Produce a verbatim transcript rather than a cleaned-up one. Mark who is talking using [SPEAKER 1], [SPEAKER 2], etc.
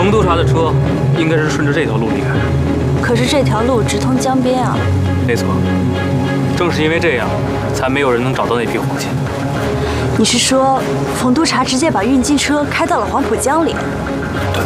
[SPEAKER 1] 冯督察的车应该是顺着这条路离开的。
[SPEAKER 2] 可是这条路直通江边啊。
[SPEAKER 1] 没错，正是因为这样，才没有人能找到那批黄金。
[SPEAKER 2] 你是说，冯督察直接把运金车开到了黄浦江里？
[SPEAKER 1] 对。